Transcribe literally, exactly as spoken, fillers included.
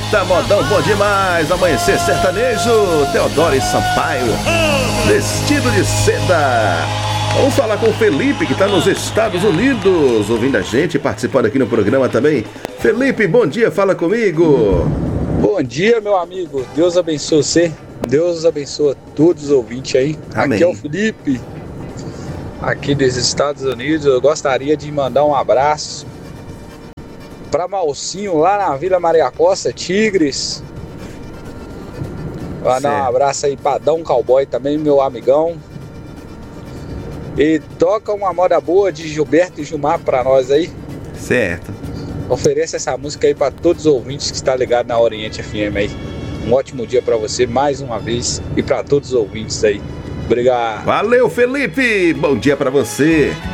Eita, modão bom demais. Amanhecer sertanejo, Teodoro e Sampaio, vestido de seda. Vamos falar com o Felipe, que está nos Estados Unidos, ouvindo a gente, participando aqui no programa também. Felipe, bom dia, fala comigo. Bom dia, meu amigo. Deus abençoe você. Deus abençoe todos os ouvintes aí. Amém. Aqui é o Felipe, aqui dos Estados Unidos. Eu gostaria de mandar um abraço para Malcinho, lá na Vila Maria Costa, Tigres. Mandar um abraço aí para Dão Cowboy também, meu amigão. E toca uma moda boa de Gilberto e Gilmar para nós aí. Certo. Ofereça essa música aí para todos os ouvintes que está ligado na Oriente F M aí. Um ótimo dia para você mais uma vez e para todos os ouvintes aí. Obrigado. Valeu, Felipe. Bom dia para você.